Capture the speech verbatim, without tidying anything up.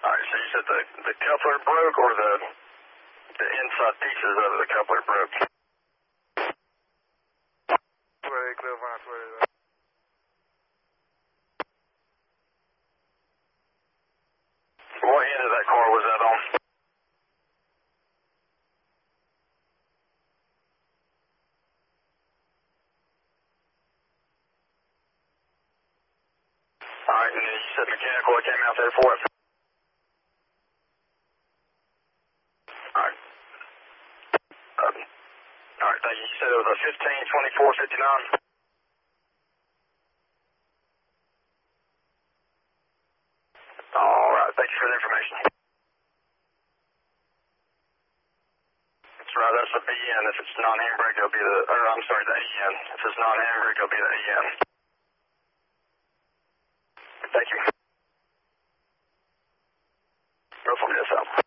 Alright, so you said the, the coupler broke or the, the inside pieces of the coupler broke? twenty, clear five twenty. What end of that car was that on? Alright, and then you said mechanical, it came out there for it? Alright. Um, Alright, thank you. You said it was a fifteen twenty-four fifty-nine? Alright, thank you for the information. That's right, that's the B N. If it's non-handbrake, it'll be the, or I'm sorry, the A N. If it's non-handbrake, it'll be the A N. Thank you. Go from this out.